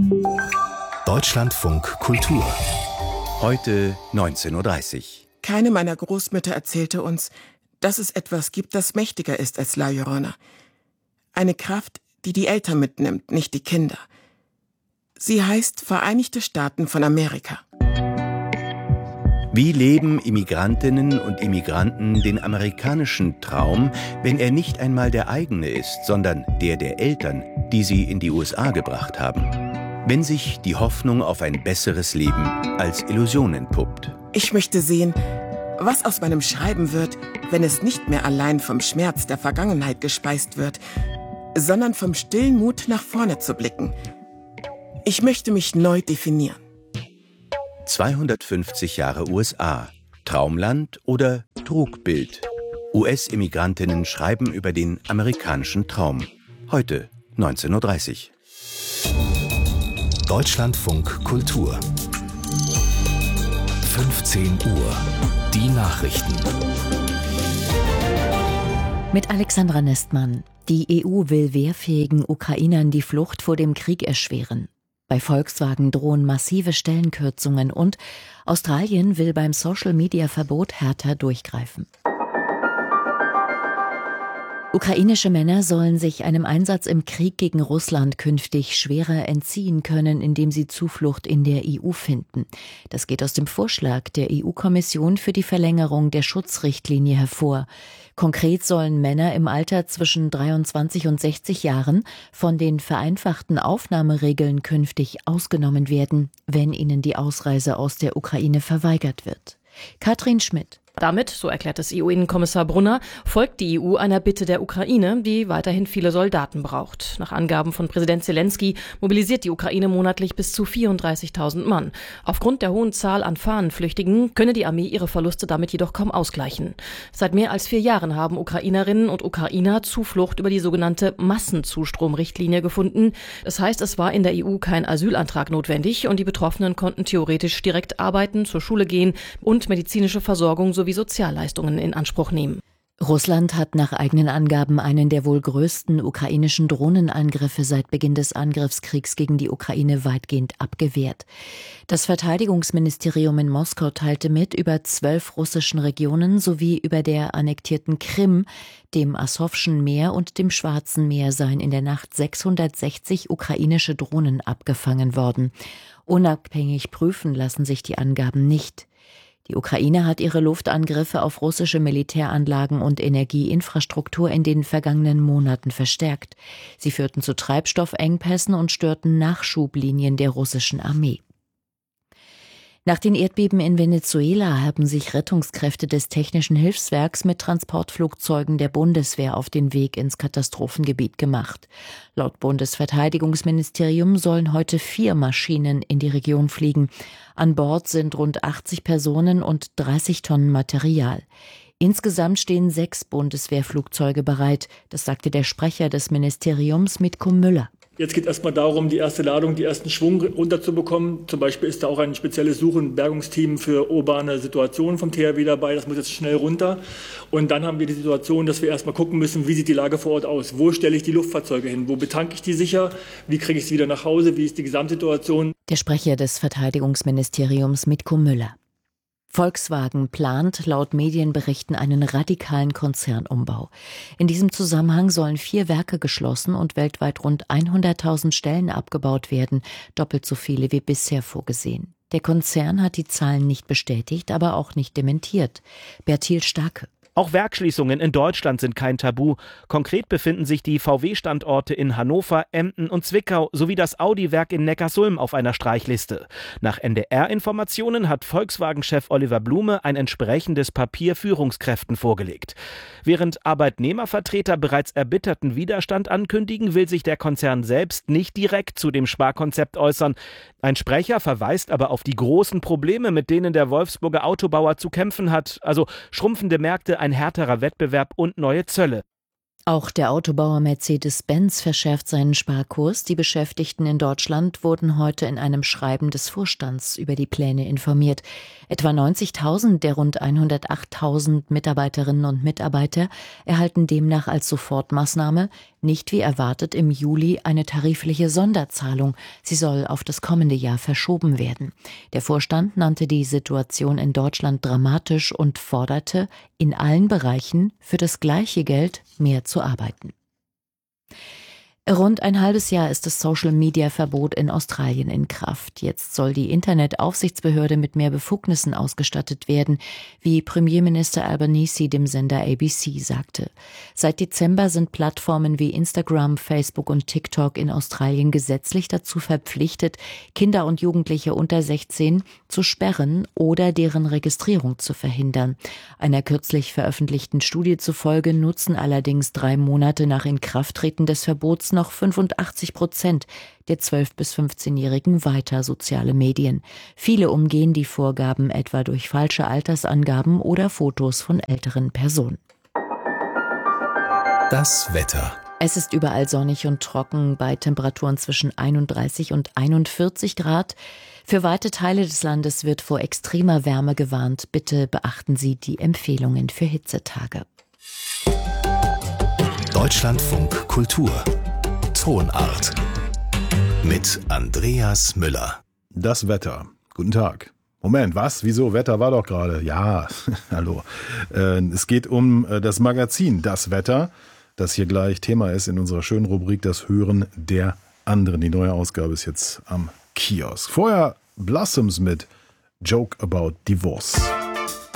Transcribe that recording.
Deutschlandfunk Kultur. Heute 19:30 Uhr. Keine meiner Großmütter erzählte uns, dass es etwas gibt, das mächtiger ist als La Llorona. Eine Kraft, die die Eltern mitnimmt, nicht die Kinder. Sie heißt Vereinigte Staaten von Amerika. Wie leben Immigrantinnen und Immigranten den amerikanischen Traum, wenn er nicht einmal der eigene ist, sondern der der Eltern, die sie in die USA gebracht haben? Wenn sich die Hoffnung auf ein besseres Leben als Illusion entpuppt. Ich möchte sehen, was aus meinem Schreiben wird, wenn es nicht mehr allein vom Schmerz der Vergangenheit gespeist wird, sondern vom stillen Mut, nach vorne zu blicken. Ich möchte mich neu definieren. 250 Jahre USA. Traumland oder Trugbild? US-Immigrantinnen schreiben über den amerikanischen Traum. Heute 19:30 Uhr. Deutschlandfunk Kultur. 15 Uhr. Die Nachrichten. Mit Alexandra Nestmann. Die EU will wehrfähigen Ukrainern die Flucht vor dem Krieg erschweren. Bei Volkswagen drohen massive Stellenkürzungen und Australien will beim Social-Media-Verbot härter durchgreifen. Ukrainische Männer sollen sich einem Einsatz im Krieg gegen Russland künftig schwerer entziehen können, indem sie Zuflucht in der EU finden. Das geht aus dem Vorschlag der EU-Kommission für die Verlängerung der Schutzrichtlinie hervor. Konkret sollen Männer im Alter zwischen 23 und 60 Jahren von den vereinfachten Aufnahmeregeln künftig ausgenommen werden, wenn ihnen die Ausreise aus der Ukraine verweigert wird. Katrin Schmidt. Damit, so erklärt es EU-Innenkommissar Brunner, folgt die EU einer Bitte der Ukraine, die weiterhin viele Soldaten braucht. Nach Angaben von Präsident Zelensky mobilisiert die Ukraine monatlich bis zu 34.000 Mann. Aufgrund der hohen Zahl an Fahnenflüchtigen könne die Armee ihre Verluste damit jedoch kaum ausgleichen. Seit mehr als 4 Jahren haben Ukrainerinnen und Ukrainer Zuflucht über die sogenannte Massenzustromrichtlinie gefunden. Das heißt, es war in der EU kein Asylantrag notwendig und die Betroffenen konnten theoretisch direkt arbeiten, zur Schule gehen und medizinische Versorgung sowie Sozialleistungen in Anspruch nehmen. Russland hat nach eigenen Angaben einen der wohl größten ukrainischen Drohnenangriffe seit Beginn des Angriffskriegs gegen die Ukraine weitgehend abgewehrt. Das Verteidigungsministerium in Moskau teilte mit, über 12 russischen Regionen sowie über der annektierten Krim, dem Asowschen Meer und dem Schwarzen Meer seien in der Nacht 660 ukrainische Drohnen abgefangen worden. Unabhängig prüfen lassen sich die Angaben nicht. Die Ukraine hat ihre Luftangriffe auf russische Militäranlagen und Energieinfrastruktur in den vergangenen Monaten verstärkt. Sie führten zu Treibstoffengpässen und störten Nachschublinien der russischen Armee. Nach den Erdbeben in Venezuela haben sich Rettungskräfte des Technischen Hilfswerks mit Transportflugzeugen der Bundeswehr auf den Weg ins Katastrophengebiet gemacht. Laut Bundesverteidigungsministerium sollen heute 4 Maschinen in die Region fliegen. An Bord sind rund 80 Personen und 30 Tonnen Material. Insgesamt stehen 6 Bundeswehrflugzeuge bereit, das sagte der Sprecher des Ministeriums Mitko Müller. Jetzt geht es erstmal darum, die erste Ladung, die ersten Schwung runterzubekommen. Zum Beispiel ist da auch ein spezielles Such- und Bergungsteam für urbane Situationen vom THW dabei. Das muss jetzt schnell runter. Und dann haben wir die Situation, dass wir erstmal gucken müssen, wie sieht die Lage vor Ort aus? Wo stelle ich die Luftfahrzeuge hin? Wo betanke ich die sicher? Wie kriege ich sie wieder nach Hause? Wie ist die Gesamtsituation? Der Sprecher des Verteidigungsministeriums Mitko Müller. Volkswagen plant laut Medienberichten einen radikalen Konzernumbau. In diesem Zusammenhang sollen 4 Werke geschlossen und weltweit rund 100.000 Stellen abgebaut werden, doppelt so viele wie bisher vorgesehen. Der Konzern hat die Zahlen nicht bestätigt, aber auch nicht dementiert. Bertil Starke. Auch Werksschließungen in Deutschland sind kein Tabu. Konkret befinden sich die VW-Standorte in Hannover, Emden und Zwickau sowie das Audi-Werk in Neckarsulm auf einer Streichliste. Nach NDR-Informationen hat Volkswagen-Chef Oliver Blume ein entsprechendes Papier Führungskräften vorgelegt. Während Arbeitnehmervertreter bereits erbitterten Widerstand ankündigen, will sich der Konzern selbst nicht direkt zu dem Sparkonzept äußern. Ein Sprecher verweist aber auf die großen Probleme, mit denen der Wolfsburger Autobauer zu kämpfen hat, also schrumpfende Märkte, ein härterer Wettbewerb und neue Zölle. Auch der Autobauer Mercedes-Benz verschärft seinen Sparkurs. Die Beschäftigten in Deutschland wurden heute in einem Schreiben des Vorstands über die Pläne informiert. Etwa 90.000 der rund 108.000 Mitarbeiterinnen und Mitarbeiter erhalten demnach als Sofortmaßnahme nicht wie erwartet im Juli eine tarifliche Sonderzahlung. Sie soll auf das kommende Jahr verschoben werden. Der Vorstand nannte die Situation in Deutschland dramatisch und forderte, in allen Bereichen für das gleiche Geld mehr zu arbeiten. Rund ein halbes Jahr ist das Social-Media-Verbot in Australien in Kraft. Jetzt soll die Internetaufsichtsbehörde mit mehr Befugnissen ausgestattet werden, wie Premierminister Albanese dem Sender ABC sagte. Seit Dezember sind Plattformen wie Instagram, Facebook und TikTok in Australien gesetzlich dazu verpflichtet, Kinder und Jugendliche unter 16 zu sperren oder deren Registrierung zu verhindern. Einer kürzlich veröffentlichten Studie zufolge nutzen allerdings 3 Monate nach Inkrafttreten des Verbots noch 85% der 12- bis 15-Jährigen weiter soziale Medien. Viele umgehen die Vorgaben etwa durch falsche Altersangaben oder Fotos von älteren Personen. Das Wetter. Es ist überall sonnig und trocken bei Temperaturen zwischen 31 und 41 Grad. Für weite Teile des Landes wird vor extremer Wärme gewarnt. Bitte beachten Sie die Empfehlungen für Hitzetage. Deutschlandfunk Kultur. Tonart. Mit Andreas Müller. Das Wetter. Guten Tag. Moment, was? Wieso? Wetter war doch gerade. Ja, hallo. Es geht um das Magazin Das Wetter, das hier gleich Thema ist in unserer schönen Rubrik Das Hören der anderen. Die neue Ausgabe ist jetzt am Kiosk. Vorher Blossoms mit Joke About Divorce.